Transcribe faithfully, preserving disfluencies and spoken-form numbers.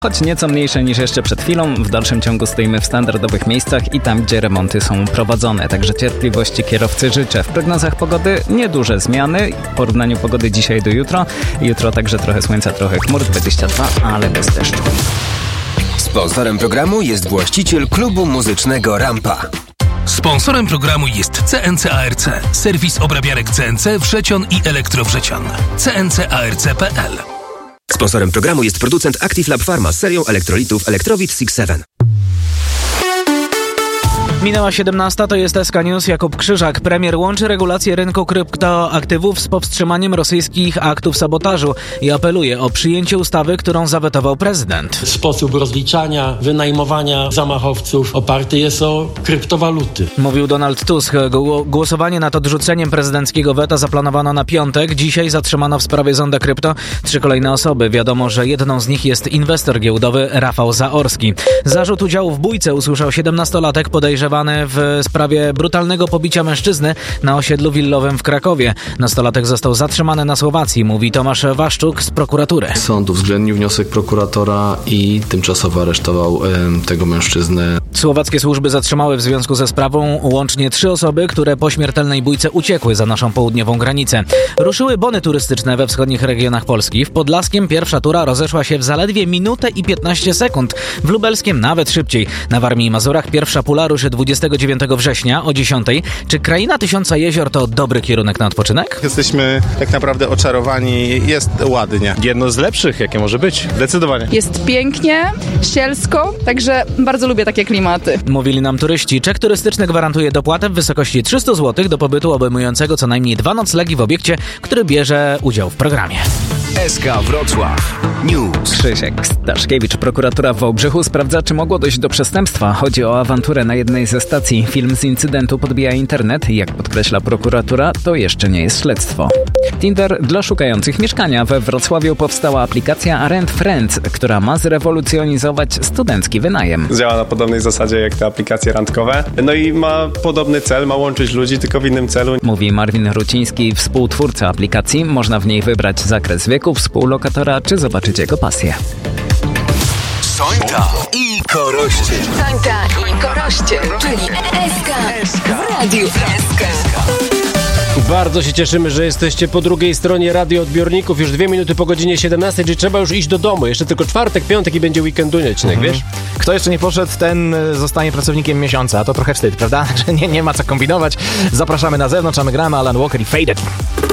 Choć nieco mniejsze niż jeszcze przed chwilą, w dalszym ciągu stoimy w standardowych miejscach i tam, gdzie remonty są prowadzone. Także cierpliwości kierowcy życzę. W prognozach pogody nieduże zmiany w porównaniu pogody dzisiaj do jutro. Jutro także trochę słońca, trochę chmur, dwadzieścia dwa, ale bez deszczu. Sponsorem programu jest właściciel klubu muzycznego Rampa. Sponsorem programu jest C N C A R C, serwis obrabiarek C N C, Wrzecion i Elektrowrzecian. C N C A R C kropka P L. Sponsorem programu jest producent Active Lab Pharma z serią elektrolitów Electrowit sześć siedem. Minęła siedemnasta, to jest S K News, Jakub Krzyżak. Premier łączy regulacje rynku kryptoaktywów z powstrzymaniem rosyjskich aktów sabotażu i apeluje o przyjęcie ustawy, którą zawetował prezydent. Sposób rozliczania, wynajmowania zamachowców oparty jest o kryptowaluty. Mówił Donald Tusk. Głosowanie nad odrzuceniem prezydenckiego weta zaplanowano na piątek. Dzisiaj zatrzymano w sprawie Zonda Krypto trzy kolejne osoby. Wiadomo, że jedną z nich jest inwestor giełdowy Rafał Zaorski. Zarzut udziału w bójce usłyszał siedemnastolatek podejrzewany w sprawie brutalnego pobicia mężczyzny na osiedlu willowym w Krakowie. Nastolatek został zatrzymany na Słowacji, mówi Tomasz Waszczuk z prokuratury. Sąd uwzględnił wniosek prokuratora i tymczasowo aresztował y, tego mężczyznę. Słowackie służby zatrzymały w związku ze sprawą łącznie trzy osoby, które po śmiertelnej bójce uciekły za naszą południową granicę. Ruszyły bony turystyczne we wschodnich regionach Polski. W Podlaskiem pierwsza tura rozeszła się w zaledwie minutę i piętnaście sekund. W Lubelskiem nawet szybciej. Na Warmii i Mazurach pierwsza pula ruszy dwudziestego dziewiątego września o dziesiątej. Czy Kraina Tysiąca Jezior to dobry kierunek na odpoczynek? Jesteśmy tak naprawdę oczarowani. Jest ładnie. Jedno z lepszych, jakie może być. Zdecydowanie. Jest pięknie, sielsko, także bardzo lubię takie klimaty. Mówili nam turyści. Czek turystyczny gwarantuje dopłatę w wysokości trzysta złotych do pobytu obejmującego co najmniej dwa noclegi w obiekcie, który bierze udział w programie. S K Wrocław News. Krzysiek Staszkiewicz. Prokuratura w Wałbrzychu sprawdza, czy mogło dojść do przestępstwa. Chodzi o awanturę na jednej ze stacji. Film z incydentu podbija internet. Jak podkreśla prokuratura, to jeszcze nie jest śledztwo. Tinder dla szukających mieszkania. We Wrocławiu powstała aplikacja Rent Friends, która ma zrewolucjonizować studencki wynajem. Działa na podobnej zasadzie jak te aplikacje randkowe. No i ma podobny cel, ma łączyć ludzi, tylko w innym celu. Mówi Marwin Ruciński, współtwórca aplikacji. Można w niej wybrać zakres wieku współlokatora, czy zobaczyć jego pasję. Sońta i Koroście. Sońta i Koroście, czyli S K w Radiu S K. Bardzo się cieszymy, że jesteście po drugiej stronie radioodbiorników. Już dwie minuty po godzinie siedemnastej, czyli trzeba już iść do domu. Jeszcze tylko czwartek, piątek i będzie weekendunio, mhm. wiesz? Kto jeszcze nie poszedł, ten zostanie pracownikiem miesiąca. A to trochę wstyd, prawda? Także nie, nie ma co kombinować. Zapraszamy na zewnątrz, a my gramy Alan Walker i Faded.